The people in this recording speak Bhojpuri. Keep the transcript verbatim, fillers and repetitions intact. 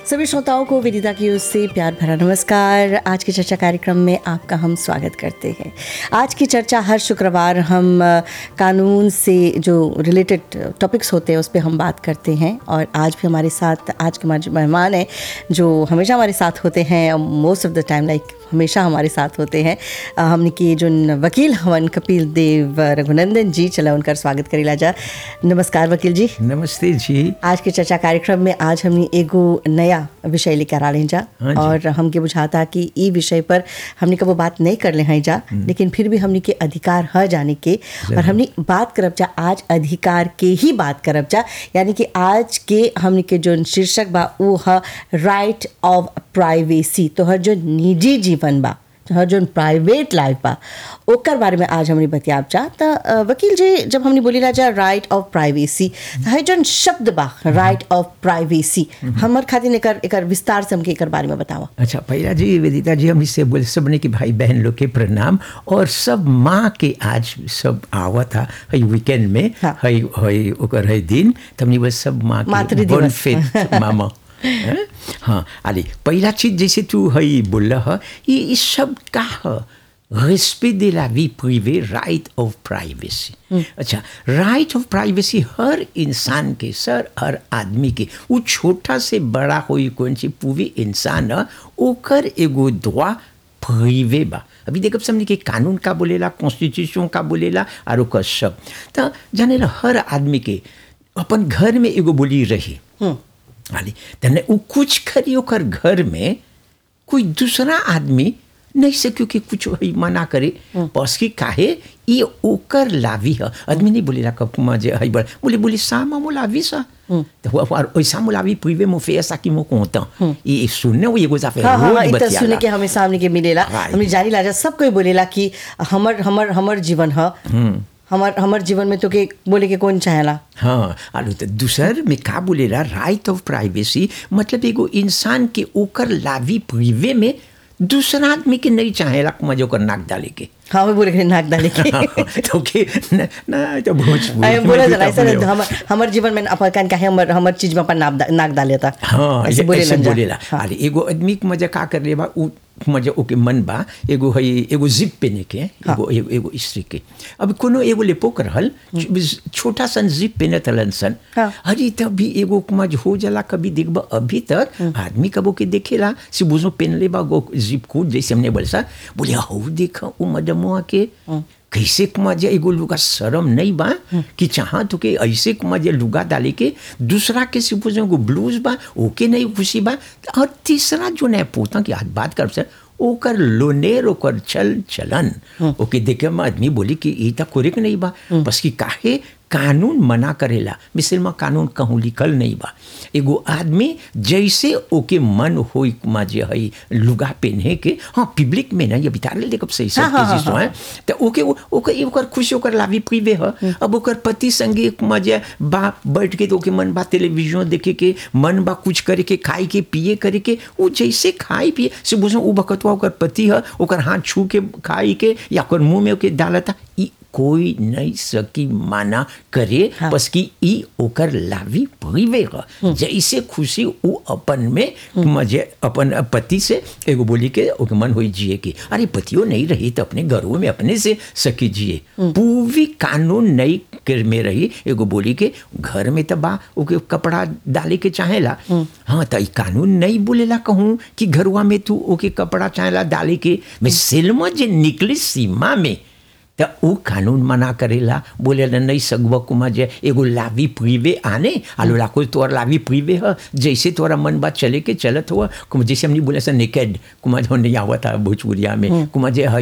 सभी श्रोताओं को विदिता की ओर से प्यार भरा नमस्कार। आज की चर्चा कार्यक्रम में आपका हम स्वागत करते हैं। आज की चर्चा हर शुक्रवार हम कानून से जो रिलेटेड टॉपिक्स होते हैं उस पर हम बात करते हैं और आज भी हमारे साथ आज के हमारे मेहमान हैं जो हमेशा हमारे साथ होते हैं, मोस्ट ऑफ द टाइम लाइक हमेशा हमारे साथ होते हैं। हमने की जो वकील हवन कपिल देव रघुनंदन जी, चला उनका स्वागत करेला जा। नमस्कार वकील जी। नमस्ते जी। आज के चर्चा कार्यक्रम में आज हमने एगो नया विषय लेकर आ रहे जा और हमके बुझाता कि ई विषय पर हमने कबो बात नहीं कर ले हैं जा, लेकिन फिर भी हमने के अधिकार है जाने के और हमने बात करब जा आज अधिकार के ही बात करब जा। यानी कि आज के हमने के जो शीर्षक बा वो है राइट ऑफ प्राइवेसी। तो हर जो निजी जीवन बा, हर जो प्राइवेट लाइफ बा ओकर बारे में आज हमने बतियाब जा। तो वकील जी, जब हमने बोली जा राइट ऑफ प्राइवेसी, है जो शब्द बा राइट ऑफ प्राइवेसी, हमार खातिर एकर एकर विस्तार से हमके एकर बारे में बतावा। अच्छा, पहला जी वेदिता जी, हम इससे बोले सबने कि भाई बहन लोग के प्रणाम और सब माँ के आज सब आवा था है वीकेंड में है है ओकर है दिन, तमनी वो सब माँ के बोनफेट मामा। हाँ, अरे पहला चीज जैसे तू है बोल रहा ये इस शब्द का है respect de la vie privée, right of privacy. अच्छा, राइट ऑफ प्राइवेसी हर इंसान के सर हर आदमी के, वो छोटा से बड़ा होई कौन सी पूरी इंसान है ओकर एगो दुआ प्रिवे बा। अभी देखब समझ के कानून का बोलेला, कॉन्स्टिट्यूशन का बोलेला और ओकर सब तो जाने ला हर आदमी के अपन घर में एगो बोली रही आली तने वो कुछ करी ओकर घर में कोई दूसरा आदमी नहीं से क्योंकि कुछ मना करे बस की काहे ये ओकर लावी है। आदमी नहीं बोलेला कब मजे है बड़ बोले बोले सामा मो लावी सा तो और ओइसा मो लावी प्रिवे मो फे ऐसा कि मो कोता ये सुनने वो ये को जाफे रोज बतिया सुने के हमें सामने के मिलेला, हमने जानी लाजा सब कोई बोलेला कि हमर हमर हमर जीवन है, हमार हमार जीवन में तो के बोले के कौन चाहेला। हाँ, आलू तो दूसर में का बोलेला राइट ऑफ प्राइवेसी मतलब एगो इंसान के ओकर लावी प्रिवे में दूसरा आदमी के नहीं चाहेला मजे ओकर नाक डाले के। हाँ, मैं बोले के नाक डाले के तो के ना ना तो भोजपुरी आई बोला जला ऐसा हमर हमर जीवन में अपन काहे हमर हमर चीज में अपन नाक डाले था। हाँ, ऐसे बोलेला। अरे एगो आदमी के मजे का कर लेबा उ मजे ओके मन बा एगो है एगो जिप पहने के एगो एगो स्त्री के। अब कोनो एगो ले पोक रहल छोटा सन जिप पहने तलन सन। अरे तभी एगो मज हो जाला कभी देखबा अभी तक आदमी कबो के देखेला से बुझो पहन लेबा गो जिप को जैसे हमने बोलसा बोले हो देखा वो मदमवा के कैसे मजे एगो लुगा शर्म नहीं बा कि चाहा तो के ऐसे मजे लुगा डाले के दूसरा के से पूछो को ब्लूज बा ओके नहीं खुशी बा। और तीसरा जो ने पोता की आज बात कर से ओकर लोनेर ओकर चल चलन ओके देखे में आदमी बोली कि ये तो कोरिक नहीं बा बस कि काहे कानून मना करेला। मिसल में कानून कहूँ लिखल नहीं बा एगो आदमी जैसे ओके मन होई मजे है लुगा पहने के। हाँ, पब्लिक में ना ये बितार ले देखब सही सब चीज तो है तो ओके ओके ओकर खुशी ओकर लावी प्रिवे है। अब ओकर पति संगे मजे बा बैठ के तो ओके मन बा टेलीविजन देखे के, मन बा कुछ करे के, खाए के पिए करे के, वो जैसे खाए पिए से बुझो वो बकतवा ओकर पति है ओकर हाथ छू के खाई के या ओकर मुंह में ओके डालता कोई नहीं सकी माना करे। हाँ। बस कि ई ओकर लावी प्रिवे है जैसे खुशी वो अपन में मजे अपन पति से एगो बोली के ओके मन होई जिए के। अरे पतियों नहीं रही तो अपने घरों में अपने से सकी जिए पूरी कानून नहीं कर में रही एगो बोली के घर में तो बा ओके कपड़ा डाले के चाहेला। हाँ, तो कानून नहीं बोलेला कहूँ कि घरवा में तू ओके कपड़ा चाहेला डाले के मैं सिल्मा जे निकली सीमा में तो वो कानून मना करेला बोलेला नहीं सगवा कुमा जे एगो लावी प्रिवे आने आलो लाको तोर लावी प्रिवे है जैसे तोरा मन बात चले के चलत हुआ कुमा जैसे हमने बोले सा नेकेड कुमा जो नहीं आवा था भोजपुरिया में कुमा जे